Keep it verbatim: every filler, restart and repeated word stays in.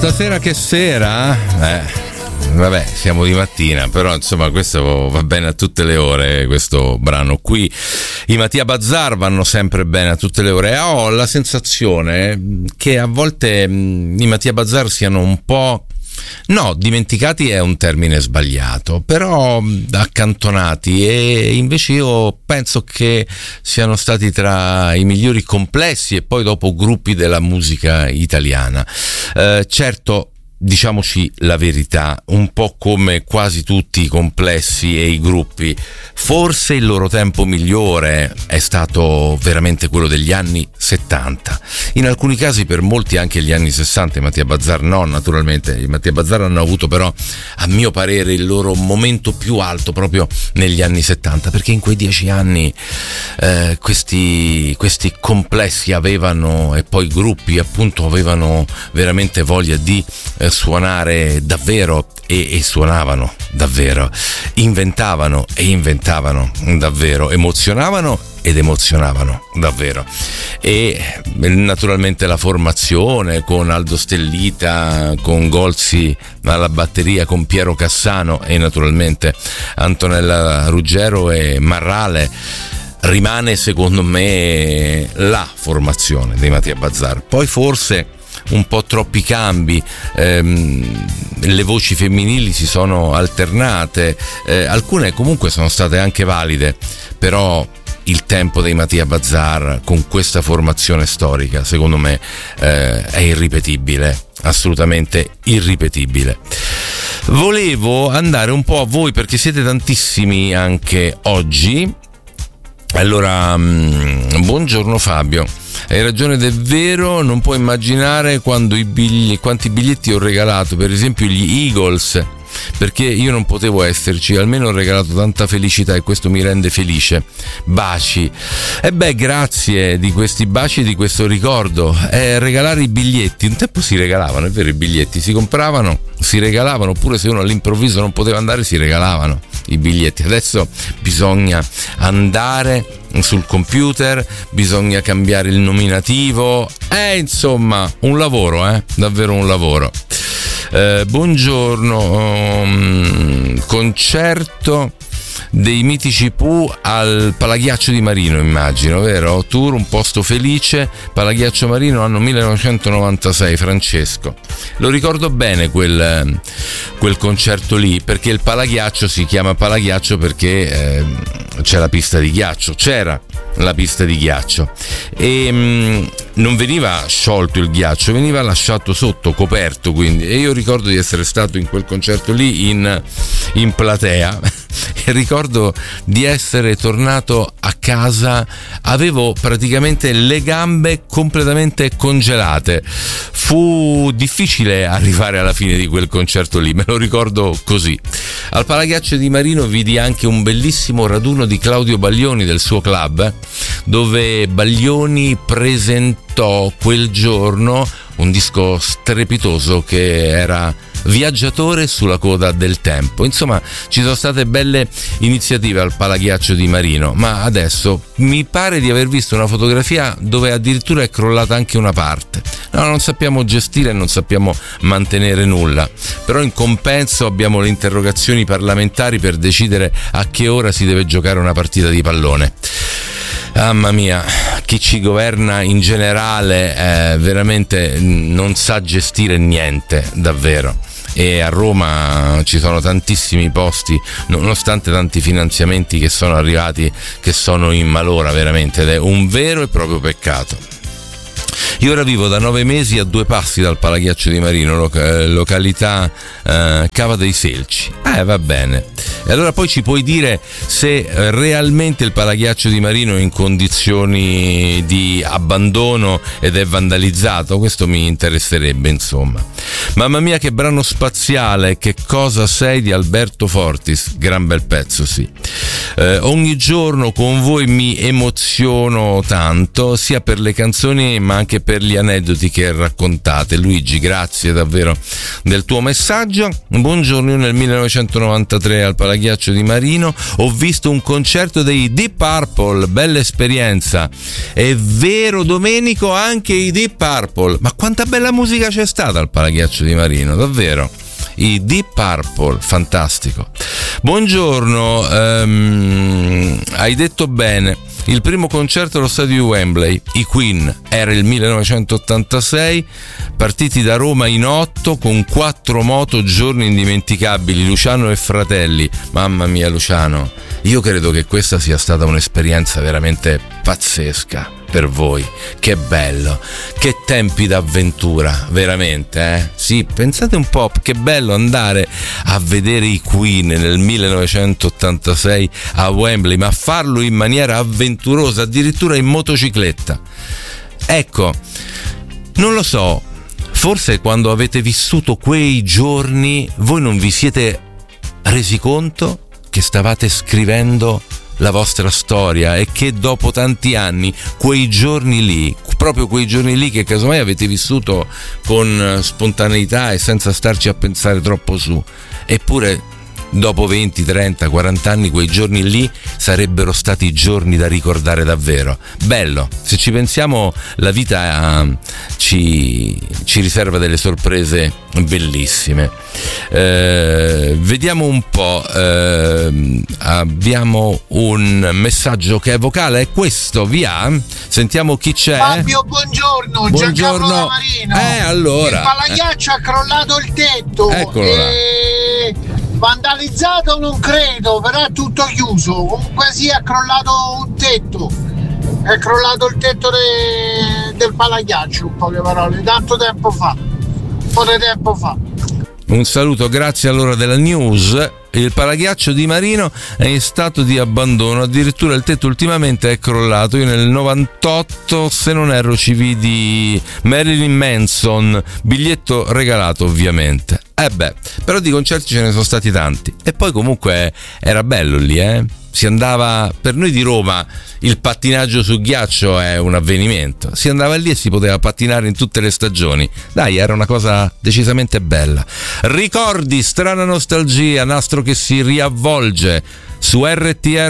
stasera che sera? Eh, vabbè, siamo di mattina, però insomma questo va bene a tutte le ore, questo brano qui. I Mattia Bazar vanno sempre bene a tutte le ore. Ho la sensazione che a volte i Mattia Bazar siano un po'... no, dimenticati è un termine sbagliato, però accantonati, e invece io penso che siano stati tra i migliori complessi e poi dopo gruppi della musica italiana. Eh, certo, diciamoci la verità, un po' come quasi tutti i complessi e i gruppi, forse il loro tempo migliore è stato veramente quello degli anni settanta, in alcuni casi per molti anche gli anni sessanta. I Mattia Bazar no, naturalmente i Mattia Bazar hanno avuto però a mio parere il loro momento più alto proprio negli anni settanta, perché in quei dieci anni eh, questi, questi complessi avevano, e poi gruppi appunto, avevano veramente voglia di eh, suonare davvero e, e suonavano davvero, inventavano e inventavano davvero, emozionavano ed emozionavano davvero. E naturalmente la formazione con Aldo Stellita, con Golzi alla batteria, con Piero Cassano e naturalmente Antonella Ruggero e Marrale rimane secondo me la formazione dei Mattia Bazar. Poi forse un po' troppi cambi, ehm, le voci femminili si sono alternate, eh, alcune comunque sono state anche valide, però il tempo dei Mattia Bazar con questa formazione storica secondo me eh, è irripetibile, assolutamente irripetibile. Volevo andare un po' a voi perché siete tantissimi anche oggi. Allora, mh, buongiorno Fabio, hai ragione ed è vero, non puoi immaginare quando i bigli, quanti biglietti ho regalato, per esempio gli Eagles, perché io non potevo esserci, almeno ho regalato tanta felicità e questo mi rende felice. Baci. E beh, grazie di questi baci, di questo ricordo. Eh, regalare i biglietti, un tempo si regalavano, è vero, i biglietti si compravano, si regalavano, oppure se uno all'improvviso non poteva andare si regalavano i biglietti. Adesso bisogna andare sul computer, bisogna cambiare il nominativo, eh, insomma un lavoro, eh, davvero un lavoro. Eh, buongiorno, um, concerto dei mitici Pooh al Palaghiaccio di Marino, immagino, vero? Tour Un posto felice, Palaghiaccio Marino, anno millenovecentonovantasei. Francesco, lo ricordo bene quel, quel concerto lì, perché il Palaghiaccio si chiama Palaghiaccio perché eh, c'è la pista di ghiaccio, c'era la pista di ghiaccio e mh, non veniva sciolto il ghiaccio, veniva lasciato sotto, coperto, quindi. E io ricordo di essere stato in quel concerto lì in, in platea e ricordo di essere tornato a casa, avevo praticamente le gambe completamente congelate. Fu difficile arrivare alla fine di quel concerto lì, me lo ricordo così. Al Palaghiaccio di Marino vidi anche un bellissimo raduno di Claudio Baglioni del suo club, dove Baglioni presentò quel giorno un disco strepitoso che era Viaggiatore sulla coda del tempo. Insomma, ci sono state belle iniziative al Palaghiaccio di Marino, ma adesso mi pare di aver visto una fotografia dove addirittura è crollata anche una parte. No, non sappiamo gestire e non sappiamo mantenere nulla, però in compenso abbiamo le interrogazioni parlamentari per decidere a che ora si deve giocare una partita di pallone. Mamma mia, chi ci governa in generale eh, veramente non sa gestire niente, davvero. E a Roma ci sono tantissimi posti, nonostante tanti finanziamenti che sono arrivati, che sono in malora veramente, ed è un vero e proprio peccato. Io ora vivo da nove mesi a due passi dal Palaghiaccio di Marino, loca- località eh, Cava dei Selci. Eh, va bene. E allora poi ci puoi dire se realmente il Palaghiaccio di Marino è in condizioni di abbandono ed è vandalizzato? Questo mi interesserebbe, insomma. Mamma mia, che brano spaziale, Che cosa sei di Alberto Fortis, gran bel pezzo, sì. Eh, ogni giorno con voi mi emoziono tanto, sia per le canzoni ma anche anche per gli aneddoti che raccontate. Luigi, grazie davvero del tuo messaggio. Buongiorno, io nel millenovecentonovantatré al Palaghiaccio di Marino ho visto un concerto dei Deep Purple, bella esperienza. È vero Domenico, anche i Deep Purple, ma quanta bella musica c'è stata al Palaghiaccio di Marino, davvero. I Deep Purple, fantastico. Buongiorno, um, hai detto bene, il primo concerto allo stadio di Wembley, i Queen, era il millenovecentottantasei, partiti da Roma in otto con quattro moto, giorni indimenticabili, Luciano e fratelli. Mamma mia Luciano, io credo che questa sia stata un'esperienza veramente pazzesca per voi. Che bello, che tempi d'avventura, veramente, eh? Sì, pensate un po', che bello andare a vedere i Queen nel millenovecentottantasei a Wembley, ma farlo in maniera avventurosa, addirittura in motocicletta. Ecco, non lo so, forse quando avete vissuto quei giorni voi non vi siete resi conto che stavate scrivendo la vostra storia e che dopo tanti anni quei giorni lì, proprio quei giorni lì che casomai avete vissuto con spontaneità e senza starci a pensare troppo su, eppure dopo venti, trenta, quaranta anni quei giorni lì sarebbero stati giorni da ricordare davvero. Bello, se ci pensiamo la vita eh, ci, ci riserva delle sorprese bellissime. Eh, vediamo un po', eh, abbiamo un messaggio che è vocale, è questo, via, sentiamo chi c'è. Fabio, buongiorno, buongiorno. Giancarlo da Marino. Eh, allora. Il Palaghiaccio eh. ha crollato il tetto. Eccolo e... là. Vandalizzato non credo, però è tutto chiuso. Comunque sì, è crollato un tetto. È crollato il tetto de... del Palaghiaccio, in poche parole, tanto tempo fa. Un po' di tempo fa. Un saluto, grazie allora della news. Il Palaghiaccio di Marino è in stato di abbandono, addirittura il tetto ultimamente è crollato. Io nel novantotto, se non erro, ci vidi Marilyn Manson, biglietto regalato ovviamente. Eh beh, però di concerti ce ne sono stati tanti. E poi comunque era bello lì, eh? Si andava, per noi di Roma il pattinaggio su ghiaccio è un avvenimento, si andava lì e si poteva pattinare in tutte le stagioni. Dai, era una cosa decisamente bella. Ricordi, strana nostalgia, nastro che si riavvolge su R T